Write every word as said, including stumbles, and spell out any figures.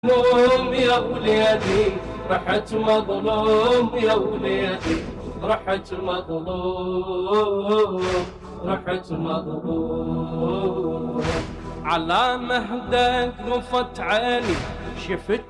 مظلوم يا وليدي رحت مظلوم يا وليدي رحت مظلوم رحت مظلوم على مهدك رفت عيني شفت